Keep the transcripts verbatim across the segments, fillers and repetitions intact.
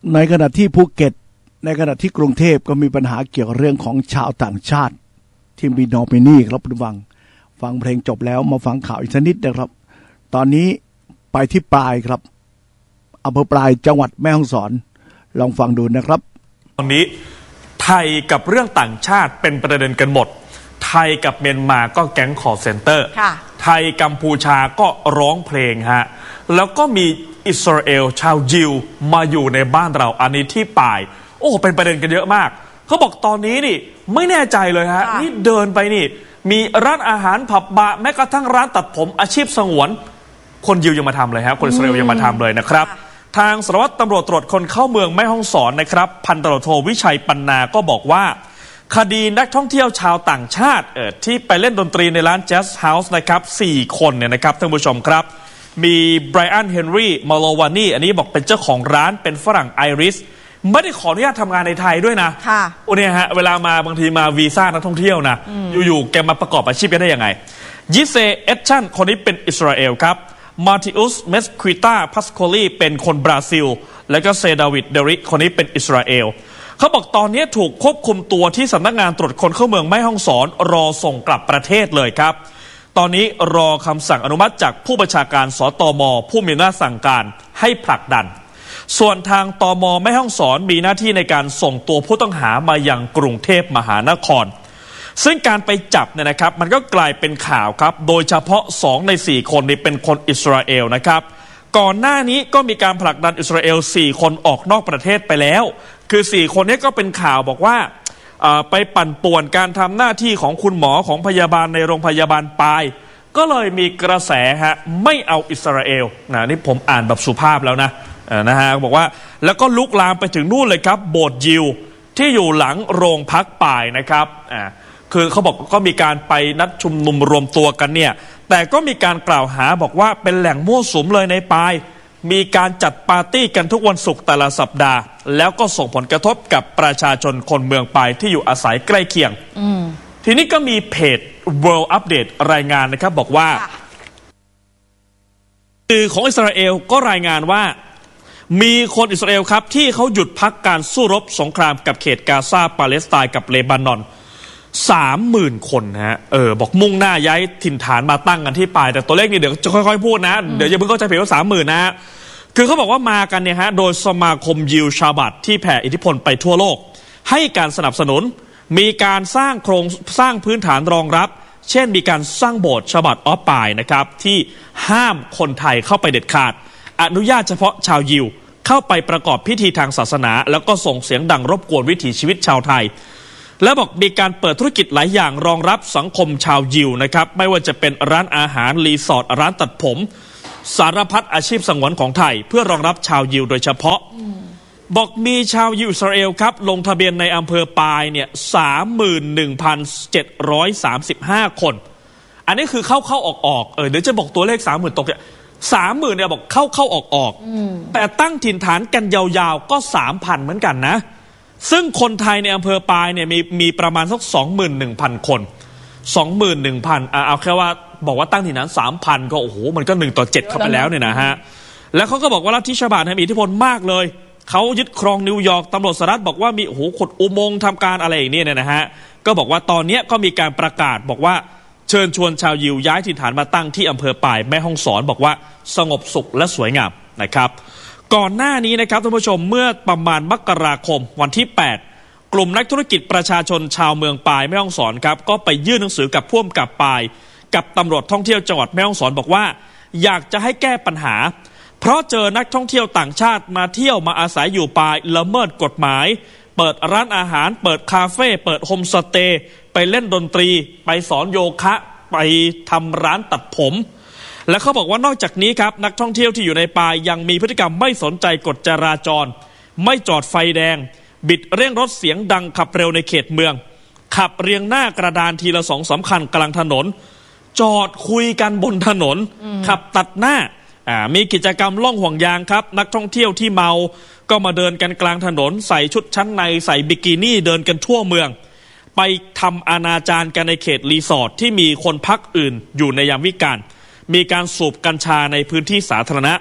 ในขณะที่ภูเก็ตในขณะที่กรุงเทพก็มีปัญหาเกี่ยวกับเรื่องของชาวต่างชาติที่มีนอมินีครับผู้ฟังฟังเพลงจบแล้วมาฟังข่าวอีกนิดนะครับตอนนี้ไปที่ปลายครับอำเภอปลายจังหวัดแม่ฮ่องสอนลองฟังดูนะครับตอนนี้ไทยกับเรื่องต่างชาติเป็นประเด็นกันหมดไทยกับเมียนมาก็แก๊งคอลเซ็นเตอร์ไทยกัมพูชาก็ร้องเพลงฮะแล้วก็มีอิสราเอลชาวยิวมาอยู่ในบ้านเราอันนี้ที่ปลายโอ้เป็นประเด็นกันเยอะมากเขาบอกตอนนี้นี่ไม่แน่ใจเลยฮะนี่เดินไปนี่มีร้านอาหารผับบาร์แม้กระทั่งร้านตัดผมอาชีพสงวนคนยิวยังมาทำเลยฮะคนอิสราเอลยังมาทำเลยนะครับทางสารวัตรตำรวจตรวจคนเข้าเมืองแม่ฮ่องสอนนะครับพันตำรวจโทวิชัยปันนาก็บอกว่าคดีนักท่องเที่ยวชาวต่างชาติเอ่อที่ไปเล่นดนตรีในร้านแจ๊สเฮาส์นะครับสี่คนเนี่ยนะครับท่านผู้ชมครับมีไบรอันเฮนรี่มาโลวานีอันนี้บอกเป็นเจ้าของร้านเป็นฝรั่งไอริสไม่ได้ขออนุญาตทำงานในไทยด้วยนะค่ะโอ้เนี่ยฮะเวลามาบางทีมาวีซ่านักท่องเที่ยวนะอยู่ๆแกมาประกอบอาชีพได้ยังไงยิเซเอชชันคนนี้เป็นอิสราเอลครับมาร์ติอุสเมสควิต้าพัสโคลีเป็นคนบราซิลแล้วก็เซดาวิดเดริกคนนี้เป็นอิสราเอลเขาบอกตอนนี้ถูกควบคุมตัวที่สำนักงานตรวจคนเข้าเมืองแม่ฮ่องสอนรอส่งกลับประเทศเลยครับตอนนี้รอคำสั่งอนุมัติจากผู้บัญชาการสตม.ผู้มีอำนาจสั่งการให้ผลักดันส่วนทางตม.แม่ฮ่องสอนมีหน้าที่ในการส่งตัวผู้ต้องหามายังกรุงเทพมหานครซึ่งการไปจับเนี่ยนะครับมันก็กลายเป็นข่าวครับโดยเฉพาะสองในสี่คนนี้เป็นคนอิสราเอลนะครับก่อนหน้านี้ก็มีการผลักดันอิสราเอลสี่คนออกนอกประเทศไปแล้วคือสี่คนนี้ก็เป็นข่าวบอกว่าไปปั่นป่วนการทำหน้าที่ของคุณหมอของพยาบาลในโรงพยาบาลปายก็เลยมีกระแสฮะไม่เอาอิสราเอลนะนี่ผมอ่านแบบสุภาพแล้วนะนะฮะบอกว่าแล้วก็ลุกลามไปถึงนู่นเลยครับโบสถ์ยิวที่อยู่หลังโรงพักปายนะครับอ่าคือเขาบอกก็มีการไปนัดชุมนุมรวมตัวกันเนี่ยแต่ก็มีการกล่าวหาบอกว่าเป็นแหล่งมั่วสุมเลยในปายมีการจัดปาร์ตี้กันทุกวันศุกร์แต่ละสัปดาห์แล้วก็ส่งผลกระทบกับประชาชนคนเมืองปายที่อยู่อาศัยใกล้เคียงทีนี้ก็มีเพจ World Update รายงานนะครับบอกว่าสื่อของอิสราเอลก็รายงานว่ามีคนอิสราเอลครับที่เขาหยุดพักการสู้รบสงครามกับเขตกาซาปาเลสไตน์กับเลบานอนสามหมื่นคนนะฮะเออบอกมุ่งหน้าย้ายถิ่นฐานมาตั้งกันที่ปลายแต่ตัวเลขนี่เดี๋ยวจะค่อยๆพูดนะเดี๋ยวอย่าเพิ่งเข้าใจผิดว่าสามหมื่นนะฮะคือเขาบอกว่ามากันเนี่ยฮะโดยสมาคมยิวชาบัตที่แผ่อิทธิพลไปทั่วโลกให้การสนับสนุนมีการสร้างโครงสร้างพื้นฐานรองรับเช่นมีการสร้างโบสถ์ชาบัตออฟปายนะครับที่ห้ามคนไทยเข้าไปเด็ดขาดอนุญาตเฉพาะชาวยิวเข้าไปประกอบพิธีทางศาสนาแล้วก็ส่งเสียงดังรบกวนวิถีชีวิตชาวไทยและบอกมีการเปิดธุรกิจหลายอย่างรองรับสังคมชาวยิวนะครับไม่ว่าจะเป็นร้านอาหารรีสอร์ทร้านตัดผมสารพัดอาชีพสงวนของไทยเพื่อรองรับชาวยิวโดยเฉพาะบอกมีชาวยิวอิสราเอลครับลงทะเบียนในอำเภอปายเนี่ยสามหมื่นหนึ่งพันเจ็ดร้อยสามสิบห้าคนอันนี้คือเข้าเข้าออกออกเออเดี๋ยวจะบอกตัวเลขสามหมื่นตกเนี่ยสามหมื่นเนี่ยบอกเข้าเข้าออกออกแต่ตั้งถิ่นฐานกันยาวๆก็สามพันเหมือนกันนะซึ่งคนไทยในอำเภอปายเนี่ยมีมีประมาณสักสองหมื่นหนึ่งพันคนสองหมื่นหนึ่งพันเอาแค่ว่าบอกว่าตั้งถิ่นฐานสามพันก็โอ้โหมันก็หนึ่งต่อเจ็ดเข้าไปแล้วเนี่ยนะฮะแล้วเขาก็บอกว่าลัทธิชาบัตมีอิทธิพลมากเลยเขายึดครองนิวยอร์กตำรวจสหรัฐบอกว่ามีโอ้โหขุดอุโมงค์ทำการอะไรอย่างนี้เนี่ยนะฮะก็บอกว่าตอนนี้ก็มีการประกาศบอกว่าเชิญชวนชาวยิวย้ายถิ่นฐานมาตั้งที่อำเภอปายแม่ฮ่องสอนบอกว่าสงบสุขและสวยงามนะครับก่อนหน้านี้นะครับท่านผู้ชมเมื่อประมาณมกราคมวันที่แปดกลุ่มนักธุรกิจประชาชนชาวเมืองปายแม่ฮ่องสอนครับก็ไปยื่นหนังสือกับผู้กำกับปายกับตำรวจท่องเที่ยวจังหวัดแม่ฮ่องสอนบอกว่าอยากจะให้แก้ปัญหาเพราะเจอนักท่องเที่ยวต่างชาติมาเที่ยวมาอาศัยอยู่ปายละเมิดกฎหมายเปิดร้านอาหารเปิดคาเฟ่เปิดโฮมสเตย์ไปเล่นดนตรีไปสอนโยคะไปทำร้านตัดผมและเขาบอกว่านอกจากนี้ครับนักท่องเที่ยวที่อยู่ในปายยังมีพฤติกรรมไม่สนใจกฎจราจรไม่จอดไฟแดงบิดเร่งรถเสียงดังขับเร็วในเขตเมืองขับเรียงหน้ากระดานทีละสองสามคันกลางถนนจอดคุยกันบนถนนขับตัดหน้ามีกิจกรรมล่องห่วงยางครับนักท่องเที่ยวที่เมาก็มาเดินกันกลางถนนใส่ชุดชั้นในใส่บิกินี่เดินกันทั่วเมืองไปทำอนาจารกันในเขตรีสอร์ทที่มีคนพักอื่นอยู่ในยามวิกาลมีการสูบกัญชาในพื้นที่สาธารณะ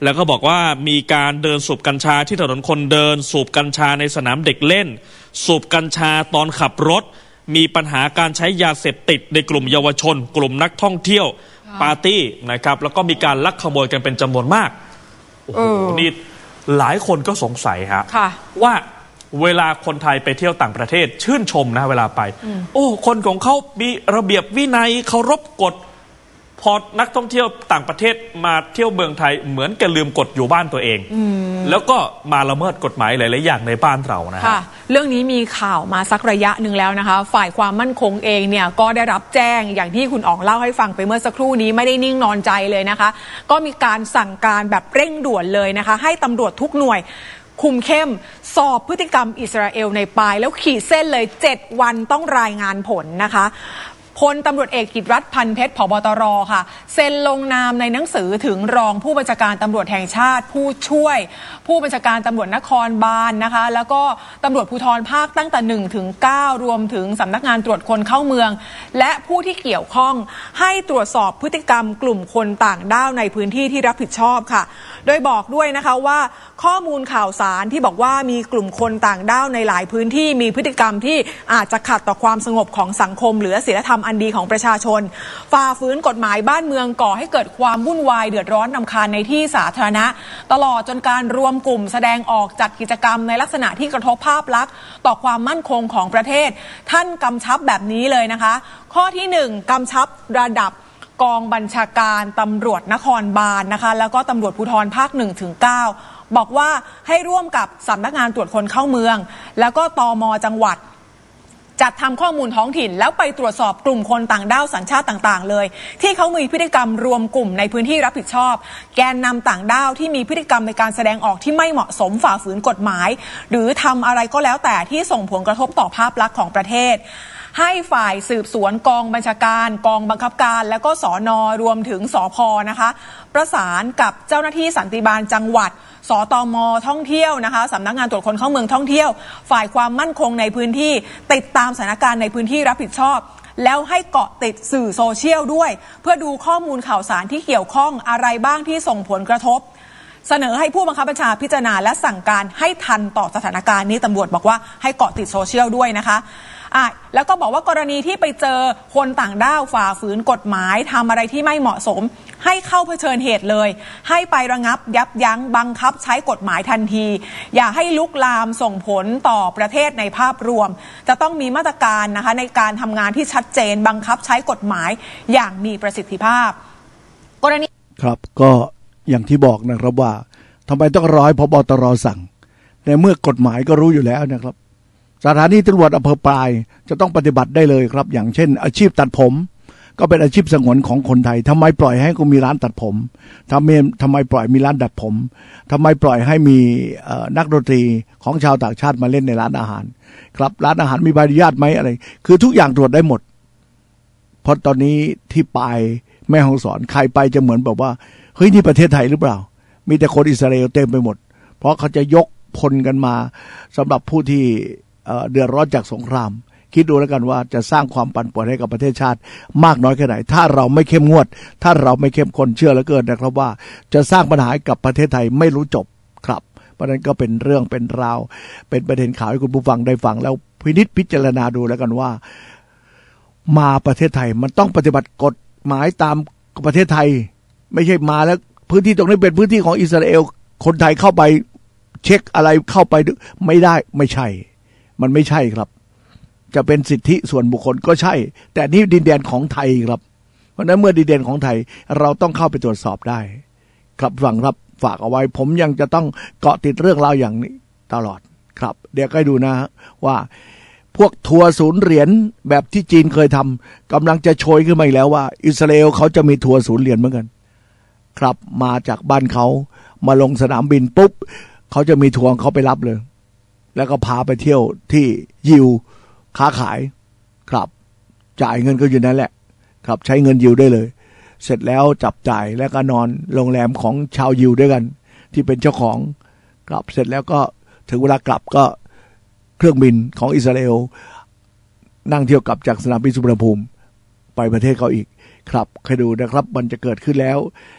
แล้วก็บอกว่ามีการเดินสูบกัญชาที่ถนนคนเดินสูบกัญชาในสนามเด็กเล่นสูบกัญชาตอนขับรถมีปัญหาการใช้ยาเสพติดในกลุ่มเยาวชนกลุ่มนักท่องเที่ยวปาร์ตี้นะครับแล้วก็มีการลักขโมยกันเป็นจำนวนมากโอ้โหนี่หลายคนก็สงสัยฮะว่าเวลาคนไทยไปเที่ยวต่างประเทศชื่นชมนะเวลาไปโอ้คนของเขามีระเบียบวินัยเคารพกฎพอนักท่องเที่ยวต่างประเทศมาเที่ยวเมืองไทยเหมือนกับลืมกฎอยู่บ้านตัวเองแล้วก็มาละเมิดกฎหมายหลายๆอย่างในบ้านเรานะค่ะเรื่องนี้มีข่าวมาสักระยะหนึ่งแล้วนะคะฝ่ายความมั่นคงเองเนี่ยก็ได้รับแจ้งอย่างที่คุณอ๋องเล่าให้ฟังไปเมื่อสักครู่นี้ไม่ได้นิ่งนอนใจเลยนะคะก็มีการสั่งการแบบเร่งด่วนเลยนะคะให้ตำรวจทุกหน่วยคุมเข้มสอบพฤติกรรมอิสราเอลในปลายแล้วขีดเส้นเลยเจ็ดวันต้องรายงานผลนะคะพลตำรวจเอกกิตติรัตน์พันเพชรผบตรค่ะเซ็นลงนามในหนังสือถึงรองผู้บัญชาการตำรวจแห่งชาติผู้ช่วยผู้บัญชาการตำรวจนครบาล นะคะแล้วก็ตำรวจภูธรภาคตั้งแต่หนึ่งถึงเก้ารวมถึงสำนักงานตรวจคนเข้าเมืองและผู้ที่เกี่ยวข้องให้ตรวจสอบพฤติกรรมกลุ่มคนต่างด้าวในพื้นที่ที่รับผิดชอบค่ะโดยบอกด้วยนะคะว่าข้อมูลข่าวสารที่บอกว่ามีกลุ่มคนต่างด้าวในหลายพื้นที่มีพฤติกรรมที่อาจจะขัดต่อความสงบของสังคมหรือศีลธรรมอันดีของประชาชนฝ่าฝืนกฎหมายบ้านเมืองก่อให้เกิดความวุ่นวายเดือดร้อนรำคาญในที่สาธารณะตลอดจนการรวมกลุ่มแสดงออกจัดกิจกรรมในลักษณะที่กระทบภาพลักษณ์ต่อความมั่นคงของประเทศท่านกำชับแบบนี้เลยนะคะข้อที่หนึ่งกำชับระดับกองบัญชาการตำรวจนครบาล นะคะแล้วก็ตำรวจภูธรภาคหนึ่งถึงเก้าบอกว่าให้ร่วมกับสำนักงานตรวจคนเข้าเมืองแล้วก็ตม.จังหวัดจัดทำข้อมูลท้องถิ่นแล้วไปตรวจสอบกลุ่มคนต่างด้าวสัญชาติต่างๆเลยที่เขามีพฤติกรรมรวมกลุ่มในพื้นที่รับผิดชอบแกนนำต่างด้าวที่มีพฤติกรรมในการแสดงออกที่ไม่เหมาะสมฝ่าฝืนกฎหมายหรือทำอะไรก็แล้วแต่ที่ส่งผลกระทบต่อภาพลักษณ์ของประเทศให้ฝ่ายสืบสวนกองบัญชาการกองบังคับการและก็สน.รวมถึงสภ.นะคะประสานกับเจ้าหน้าที่สันติบาลจังหวัดสตม.ท่องเที่ยวนะคะสำนักงานตรวจคนเข้าเมืองท่องเที่ยวฝ่ายความมั่นคงในพื้นที่ติดตามสถานการณ์ในพื้นที่รับผิดชอบแล้วให้เกาะติดสื่อโซเชียลด้วยเพื่อดูข้อมูลข่าวสารที่เกี่ยวข้องอะไรบ้างที่ส่งผลกระทบเสนอให้ผู้บังคับบัญชาพิจารณาและสั่งการให้ทันต่อสถานการณ์นี้ตำรวจบอกว่าให้เกาะติดโซเชียลด้วยนะคะอ่ะแล้วก็บอกว่ากรณีที่ไปเจอคนต่างด้าวฝ่าฝืนกฎหมายทำอะไรที่ไม่เหมาะสมให้เข้าเผชิญเหตุเลยให้ไประงับยับยั้งบังคับใช้กฎหมายทันทีอย่าให้ลุกลามส่งผลต่อประเทศในภาพรวมจะต้องมีมาตรการนะคะในการทำงานที่ชัดเจนบังคับใช้กฎหมายอย่างมีประสิทธิภาพกรณีครับก็อย่างที่บอกนะครับว่าทำไมต้องรอให้ผบ.ตร.สั่งในเมื่อกฎหมายก็รู้อยู่แล้วนะครับสถานีตำรวจอำเภอปลายจะต้องปฏิบัติได้เลยครับอย่างเช่นอาชีพตัดผมก็เป็นอาชีพสงวนของคนไทยทำไมปล่อยให้ก็มีร้านตัดผมทำไมทำไมปล่อยมีร้านดัดผมทำไมปล่อยให้มีนักดนตรีของชาวต่างชาติมาเล่นในร้านอาหารครับร้านอาหารมีใบอนุญาตไหมอะไรคือทุกอย่างตรวจได้หมดเพราะตอนนี้ที่ปลายแม่ฮ่องสอนใครไปจะเหมือนแบบว่าเฮ้ยนี่ประเทศไทยหรือเปล่ามีแต่คนอิสราเอลเต็มไปหมดเพราะเขาจะยกพลกันมาสำหรับผู้ที่เดือดร้อนจากสงครามคิดดูแล้วกันว่าจะสร้างความปั่นป่วนให้กับประเทศชาติมากน้อยแค่ไหนถ้าเราไม่เข้มงวดถ้าเราไม่เข้มข้นเชื่อเหลือเกินนะครับว่าจะสร้างปัญหากับประเทศไทยไม่รู้จบครับเพราะนั้นก็เป็นเรื่องเป็นราวเป็นประเด็นข่าวให้คุณผู้ฟังได้ฟังแล้วพินิจพิจารณาดูแล้วกันว่ามาประเทศไทยมันต้องปฏิบัติกฎหมายตามประเทศไทยไม่ใช่มาแล้วพื้นที่ตรงนี้เป็นพื้นที่ของอิสราเอลคนไทยเข้าไปเช็คอะไรเข้าไปไม่ได้ไม่ใช่มันไม่ใช่ครับจะเป็นสิทธิส่วนบุคคลก็ใช่แต่นี่ดินแดนของไทยครับเพราะนั้นเมื่อดินแดนของไทยเราต้องเข้าไปตรวจสอบได้ครับฟังครับฝากเอาไว้ผมยังจะต้องเกาะติดเรื่องราวอย่างนี้ตลอดครับเดี๋ยวก็ดูนะว่าพวกทัวร์ศูนย์เหรียญแบบที่จีนเคยทำกำลังจะโชยขึ้นมาอีกแล้วว่าอิสราเอลเขาจะมีทัวร์ศูนย์เหรียญเหมือนกันครับมาจากบ้านเขามาลงสนามบินปุ๊บเขาจะมีทัวร์เขาไปรับเลยแล้วก็พาไปเที่ยวที่ยิวค้าขายครับจ่ายเงินก็อยู่นั่นแหละครับใช้เงินยิวได้เลยเสร็จแล้วจับจ่ายแล้วก็นอนโรงแรมของชาวยิวด้วยกันที่เป็นเจ้าของกลับเสร็จแล้วก็ถึงเวลากลับก็เครื่องบินของอิสราเอลนั่งเที่ยวกลับจากสนามบินสุวรรณภูมิไปประเทศเขาอีกครับเคยดูนะครับมันจะเกิดขึ้นแล้ว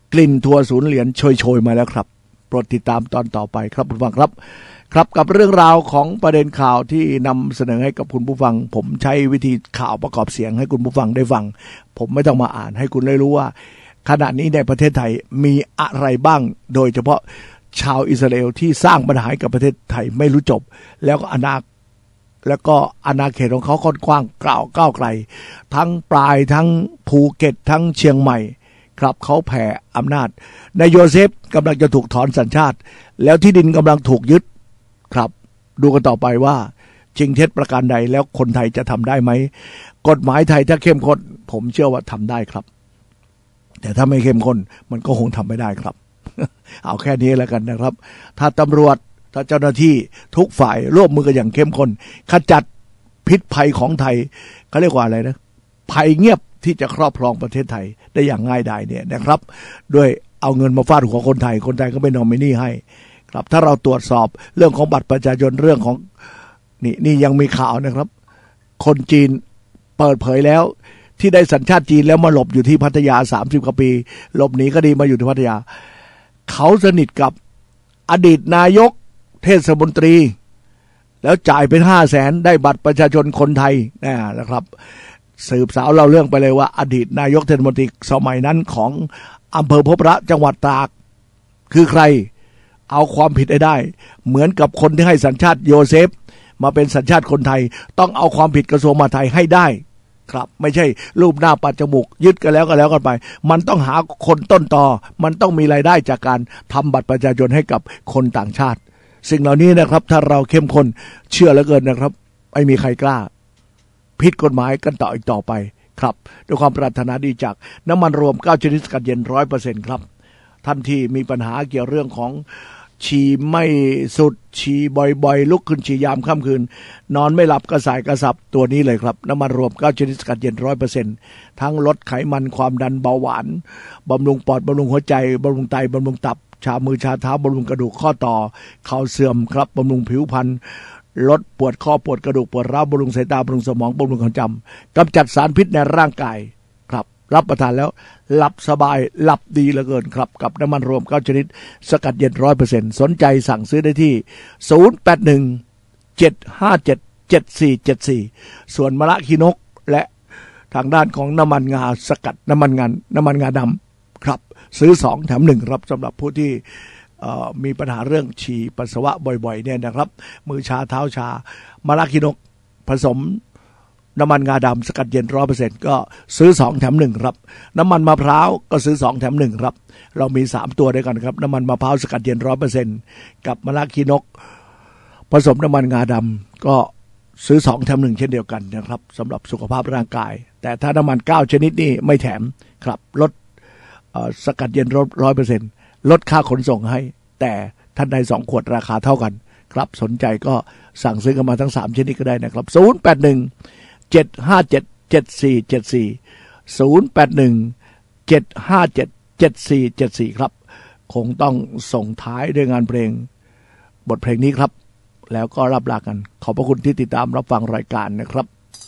กลิ่นทัวศูนย์เหรียญโชยๆมาแล้วครับโปรดติดตามตอนต่อไปครับคุณผู้ฟังครับครับกับเรื่องราวของประเด็นข่าวที่นำเสนอให้กับคุณผู้ฟังผมใช้วิธีข่าวประกอบเสียงให้คุณผู้ฟังได้ฟังผมไม่ต้องมาอ่านให้คุณได้รู้ว่าขณะนี้ในประเทศไทยมีอะไรบ้างโดยเฉพาะชาวอิสราเอลที่สร้างปัญหาให้กับประเทศไทยไม่รู้จบแล้วก็อนาแล้วก็อาณาเขตของเขาค่อนกว้างกล่าวก้าวไกลทั้งปลายทั้งภูเก็ตทั้งเชียงใหม่ครับเขาแผ่อำนาจนายโยเซฟกำลังจะถูกถอนสัญชาติแล้วที่ดินกำลังถูกยึดครับดูกันต่อไปว่าจริงเท็จประการใดแล้วคนไทยจะทำได้ไหมกฎหมายไทยถ้าเข้มข้นผมเชื่อว่าทำได้ครับแต่ถ้าไม่เข้มข้นมันก็คงทำไม่ได้ครับ เอาแค่นี้แล้วกันนะครับถ้าตำรวจถ้าเจ้าหน้าที่ทุกฝ่ายร่วมมือกันอย่างเข้มข้นขจัดพิษภัยของไทยเขาเรียกว่าอะไรนะภัยเงียบที่จะครอบครองประเทศไทยได้อย่างง่ายดายเนี่ยนะครับด้วยเอาเงินมาฟาดหัวคนไทยคนไทยก็เป็นนอมินีให้ครับถ้าเราตรวจสอบเรื่องของบัตรประชาชนเรื่องของนี่นี่ยังมีข่าวนะครับคนจีนเปิดเผยแล้วที่ได้สัญชาติจีนแล้วมาหลบอยู่ที่พัทยาสามสิบกว่าปีหลบหนีคดีมาอยู่ที่พัทยาเขาสนิทกับอดีตนายกเทศมนตรีแล้วจ่ายเป็นห้าแสนได้บัตรประชาชนคนไทยนะครับสืบสาวเราเรื่องไปเลยว่าอดีตนายกเทศมนตรีสมัยนั้นของอำเภอพบพระจังหวัดตากคือใครเอาความผิดได้เหมือนกับคนที่ให้สัญชาติโยเซฟมาเป็นสัญชาติคนไทยต้องเอาความผิดกระทรวงมหาดไทยให้ได้ครับไม่ใช่รูปหน้าปัดจมูกยึดกันแล้วก็แล้วกันไปมันต้องหาคนต้นตอมันต้องมีรายได้จากการทำบัตรประชาชนให้กับคนต่างชาติสิ่งเหล่านี้นะครับถ้าเราเข้มข้นเชื่อเหลือเกินนะครับไม่มีใครกล้าผิดกฎหมายกันต่ออีกต่อไปครับด้วยความปรารถนาดีจากน้ำมันรวมเก้าชนิดสกัดเย็น ร้อยเปอร์เซ็นต์ ครับท่านที่มีปัญหาเกี่ยวเรื่องของฉี่ไม่สุดฉี่บ่อยๆลุกขึ้นฉี่ยามค่ำคืนนอนไม่หลับกระสายกระสับตัวนี้เลยครับน้ำมันรวมเก้าชนิดสกัดเย็น ร้อยเปอร์เซ็นต์ ทั้งลดไขมันความดันเบาหวานบำรุงปอดบำรุงหัวใจบำรุงไตบำรุงตับชามือชาเท้าบำรุงกระดูกข้อต่อเข่าเสื่อมครับบำรุงผิวพรรณลดปวดข้อปวดกระดูกปวดร้าวบำรุงสายตาบำรุงสมองบำรุงความจำกำจัดสารพิษในร่างกายครับรับประทานแล้วหลับสบายหลับดีเหลือเกินครับกับน้ำมันรวมเก้าชนิดสกัดเย็น ร้อยเปอร์เซ็นต์ สนใจสั่งซื้อได้ที่ศูนย์ แปด หนึ่ง เจ็ด ห้า เจ็ด เจ็ด สี่ เจ็ด สี่ส่วนมะระขี้นกและทางด้านของน้ำมันงาสกัดน้ำมันงาน้ำมันงาดำครับซื้อสองแถมหนึ่งครับสำหรับผู้ที่มีปัญหาเรื่องฉี่ปัสสาวะบ่อยๆเนี่ยนะครับมือชาเท้าชามะระขี้นกผสมน้ำมันงาดำสกัดเย็น ร้อยเปอร์เซ็นต์ ก็ซื้อสองแถมหนึ่งครับน้ำมันมะพร้าวก็ซื้อสองแถมหนึ่งครับเรามีสามตัวด้วยกันครับน้ำมันมะพร้าวสกัดเย็น ร้อยเปอร์เซ็นต์ กับมะระขี้นกผสมน้ำมันงาดำก็ซื้อสองแถมหนึ่งเช่นเดียวกันนะครับสำหรับสุขภาพร่างกายแต่ถ้าน้ำมันเก้าชนิดนี้ไม่แถมครับลดสกัดเย็น ร้อยเปอร์เซ็นต์ ลดค่าขนส่งให้แต่ท่านใดสองขวดราคาเท่ากันครับสนใจก็สั่งซื้อกันมาทั้งสามชนิดก็ได้นะครับศูนย์ แปด หนึ่ง เจ็ด ห้า เจ็ด เจ็ด สี่ เจ็ด สี่ ศูนย์ แปด หนึ่ง เจ็ด ห้า เจ็ด เจ็ด สี่ เจ็ด สี่ครับคงต้องส่งท้ายด้วยงานเพลงบทเพลงนี้ครับแล้วก็รับลากันขอบพระคุณที่ติดตามรับฟังรายการนะครับ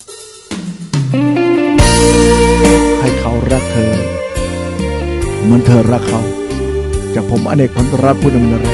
ให้เขารักเธอเหมือนเธอรักเขาจากผมอเนกพันธรัตน์ผู้ดำเนิน